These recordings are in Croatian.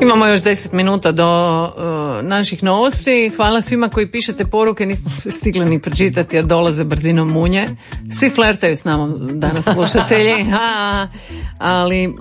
Imamo još 10 minuta do naših novosti. Hvala svima koji pišete poruke, nismo sve stigli ni pročitati jer dolaze brzinom munje. Svi flertaju s nama danas, slušatelji. Ali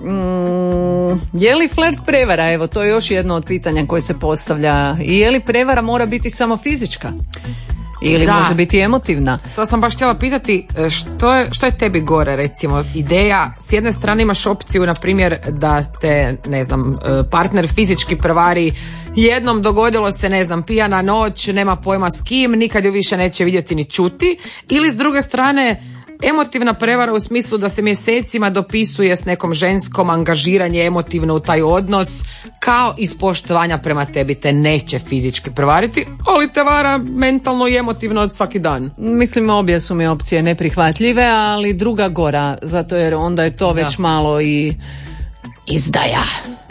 je li flert prevara? Evo, to je još jedno od pitanja koje se postavlja. I je li prevara mora biti samo fizička? Ili može biti emotivna? To sam baš htjela pitati, što je tebi gore, recimo, ideja, s jedne strane imaš opciju, na primjer, da te, ne znam, partner fizički prevari, jednom dogodilo se, ne znam, pijana noć, nema pojma s kim, nikad ju više neće vidjeti ni čuti, ili s druge strane, emotivna prevara u smislu da se mjesecima dopisuje s nekom ženskom, angažiranje emotivno u taj odnos, kao iz poštovanja prema tebi, te neće fizički prevariti, ali te vara mentalno i emotivno od svaki dan. Mislim, obje su mi opcije neprihvatljive, ali druga gora, zato jer onda je to već malo i izdaja.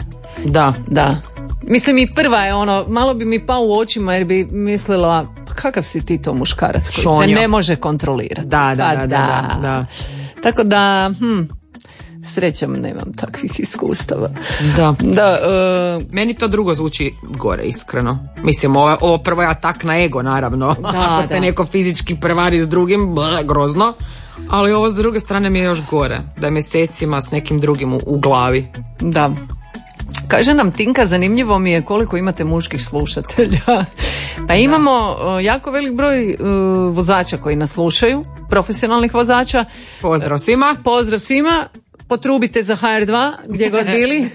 Da. Mislim, i prva je ono, malo bi mi pao u očima jer bi mislila, pa kakav si ti to muškarac koji se ne može kontrolirati. Da. Tako da, srećom nemam takvih iskustava. Da. Meni to drugo zvuči gore, iskreno. Mislim, ovo prvo je atak na ego, naravno. Ako te neko fizički prevari s drugim, grozno. Ali ovo s druge strane mi je još gore. Da je mjesecima s nekim drugim u glavi. Da. Kaže nam Tinka, zanimljivo mi je koliko imate muških slušatelja. Pa imamo jako velik broj vozača koji nas slušaju, profesionalnih vozača. Pozdrav svima. Potrubite za HR2 gdje god bili.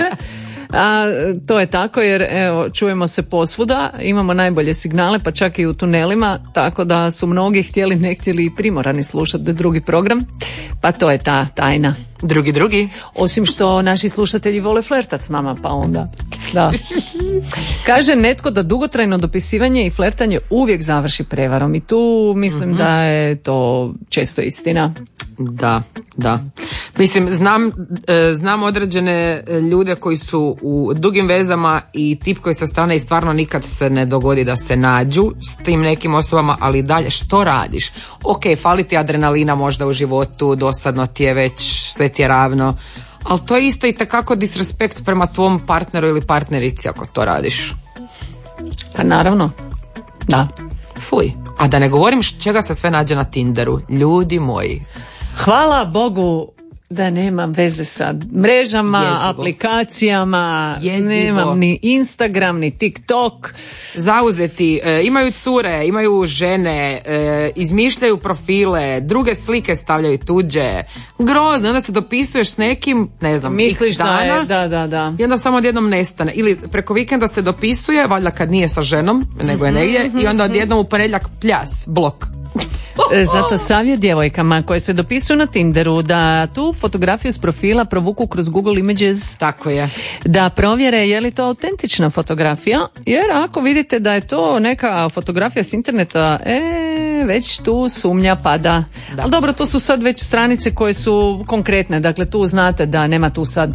A to je tako jer evo, čujemo se posvuda, imamo najbolje signale pa čak i u tunelima, tako da su mnogi htjeli ne htjeli i primorani slušati drugi program, pa to je ta tajna. Drugi. Osim što naši slušatelji vole flertat s nama, pa onda da. Kaže netko da dugotrajno dopisivanje i flertanje uvijek završi prevarom i tu mislim da je to često istina. Da. Mislim, znam određene ljude koji su u dugim vezama i tip koji sa strane i stvarno nikad se ne dogodi da se nađu s tim nekim osobama, ali dalje, što radiš? Ok, fali ti adrenalina možda u životu, dosadno ti je već, sve ti je ravno, ali to je isto i takako disrespekt prema tvom partneru ili partnerici ako to radiš. Pa naravno, da. Fuj. A da ne govorim čega se sve nađe na Tinderu, ljudi moji. Hvala Bogu da nemam veze sa mrežama, aplikacijama, nemam ni Instagram, ni TikTok. Zauzeti, imaju cure, imaju žene, izmišljaju profile, druge slike stavljaju tuđe. Grozno, onda se dopisuješ s nekim, ne znam, misliš x dana, da. I onda samo odjednom nestane. Ili preko vikenda se dopisuje, valjda kad nije sa ženom, nego je negdje, i onda odjednom u ponedjeljak pljas, blok. Zato savjet djevojkama koje se dopisuju na Tinderu da tu fotografiju s profila provuku kroz Google Images. Tako je. Da provjere je li to autentična fotografija, jer ako vidite da je to neka fotografija s interneta, već tu sumnja pada. Ali dobro, to su sad već stranice koje su konkretne, dakle tu znate da nema tu sad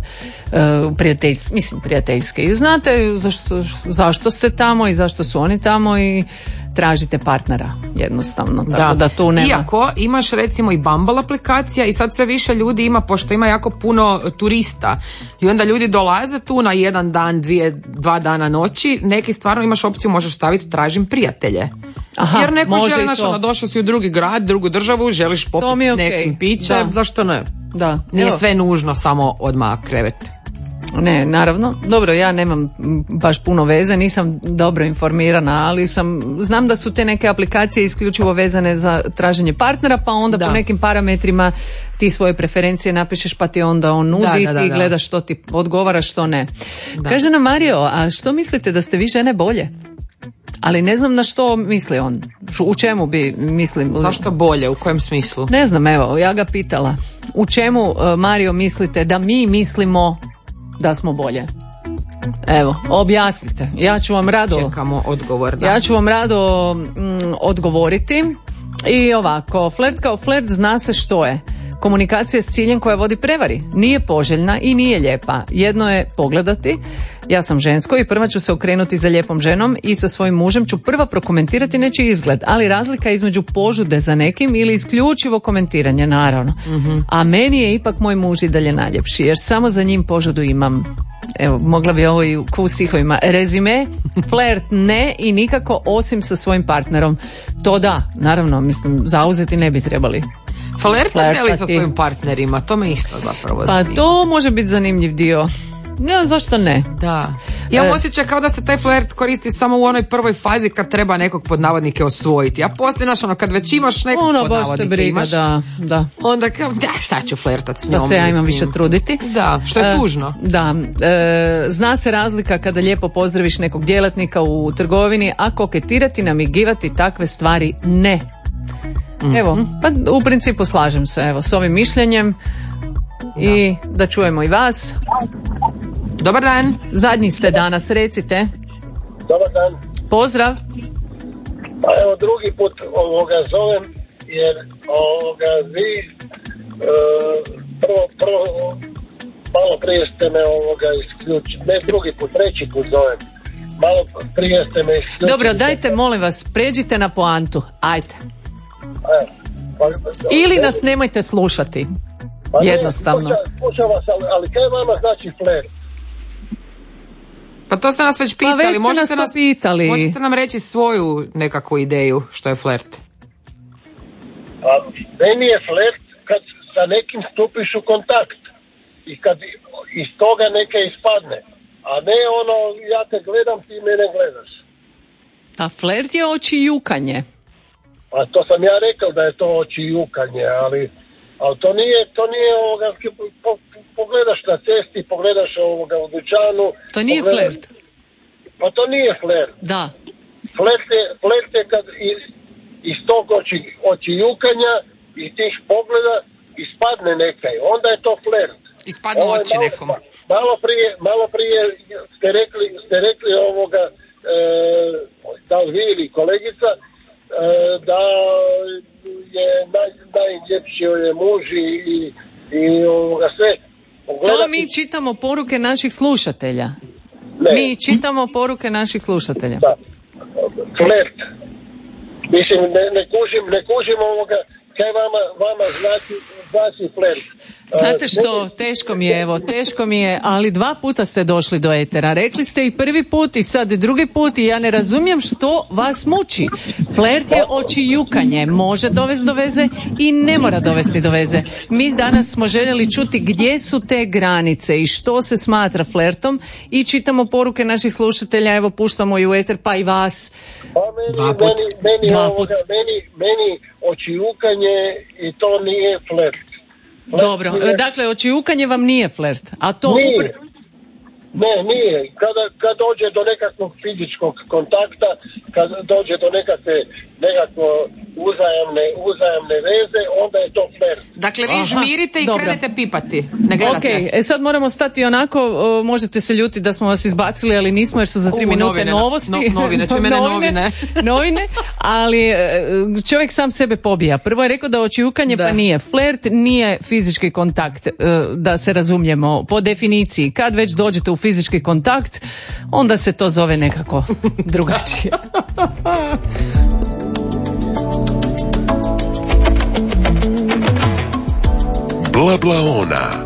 prijateljske. I znate zašto ste tamo i zašto su oni tamo i tražite partnera jednostavno, tako da tu nema. Iako imaš recimo i Bumble aplikacija i sad sve više ljudi ima, pošto ima jako puno turista i onda ljudi dolaze tu na jedan dan, dva dana noći, neki stvarno imaš opciju, možeš staviti tražim prijatelje. Aha, jer neko može želi, došao si u drugi grad, drugu državu, želiš popiti nekim piće, zašto ne? Da. Nije sve nužno samo odmah krevet. Ne, naravno. Dobro, ja nemam baš puno veze, nisam dobro informirana, ali znam da su te neke aplikacije isključivo vezane za traženje partnera, pa onda po nekim parametrima ti svoje preferencije napišeš, pa ti onda on nudi i ti gledaš što ti odgovara, što ne. Kaže nam Mario, a što mislite da ste vi žene bolje? Ali ne znam na što misli on. U čemu bi, mislim... Zašto bolje? U kojem smislu? Ne znam, evo, ja ga pitala. U čemu, Mario, mislite da mi mislimo da smo bolje? Evo, objasnite. Ja ću vam rado... Čekamo odgovor. Ja ću vam rado odgovoriti. I ovako, flert kao flert zna se što je. Komunikacija s ciljem koja vodi prevari. Nije poželjna i nije lijepa. Jedno je pogledati. Ja sam žensko i prva ću se okrenuti za lijepom ženom i sa svojim mužem ću prva prokomentirati nečiji izgled, ali razlika između požude za nekim ili isključivo komentiranje, naravno. A meni je ipak moj muž i dalje najljepši, jer samo za njim požudu imam. evo, mogla bi ovo i u stihovima. Rezime, flert ne i nikako osim sa svojim partnerom. To da, naravno, mislim, zauzeti ne bi trebali. Flertate li sa svojim partnerima? To me isto zapravo zanima. Pa to može biti zanimljiv dio. Ne, zašto ne? Da. Ja osjećam kao da se taj flert koristi samo u onoj prvoj fazi kad treba nekog pod navodnike osvojiti. A poslije, kad već imaš nekog pod navodnike briga, imaš, da. onda kao, sad ću flertat s njom. Da se ja imam više truditi. Da, što je tužno. Da. Zna se razlika kada lijepo pozdraviš nekog djelatnika u trgovini, a koketirati, namigivati, takve stvari ne. Evo, pa u principu slažem se s ovim mišljenjem. I da čujemo i vas. Dobar dan. Zadnji ste danas, recite. Dobar dan. Pozdrav. Pa evo drugi put zovem jer vi prvo malo prije ste me isključili. Ne drugi put, treći put zovem. Malo prije ste me isključili. Dobro, dajte molim vas, pređite na poantu. Ajde. Ili nas nemojte slušati. Jednostavno. Slušam vas, ali kaj vama znači flert? Pa to ste nas već pitali. Pa već ste nas pitali. Možete nam reći svoju nekakvu ideju što je flert? Pa meni je flert kad sa nekim stupiš u kontakt i kad iz toga neke ispadne. A ne ja te gledam, ti mene gledaš. A flert je očijukanje. Pa to sam ja rekao da je to očijukanje, ali to nije pogledaš na cesti, pogledaš u dućanu. To nije flert. Pa to nije flert. Da. Flert je kad iz tog očijukanja i tih pogleda ispadne nekaj. Onda je to flert. Ispadnu oči nekom. Malo prije ste rekli da li vi ili kolegica, da je najljepši je muž i sve. To mi čitamo poruke naših slušatelja. Ne. Mi čitamo poruke naših slušatelja. Da. Flert. Mislim, ne kužim kaj vama znači flert. Znate što, teško mi je, ali 2 puta ste došli do etera. Rekli ste i prvi put i sad drugi put i ja ne razumijem što vas muči. Flert je očijukanje, može dovesti do veze i ne mora dovesti do veze. Mi danas smo željeli čuti gdje su te granice i što se smatra flertom i čitamo poruke naših slušatelja, evo puštamo i u eter, pa i vas. Pa meni očijukanje i to nije flert. Dobro, dakle očijukanje vam nije flert, a to... Ne, nije. Kad dođe do nekakvog fizičkog kontakta, kad dođe do nekakve uzajamne veze, onda je to flert. Dakle, vi žmirite i krenete pipati. Ne gledate. Ok, sad moramo stati onako, možete se ljuti da smo vas izbacili, ali nismo jer su za 3 minute novosti. Novine, čuj mene novine, ali čovjek sam sebe pobija. Prvo je rekao da očijukanje pa nije flert, nije fizički kontakt, da se razumijemo po definiciji. Kad već dođete u fizički kontakt, onda se to zove nekako drugačije. Bla bla ona.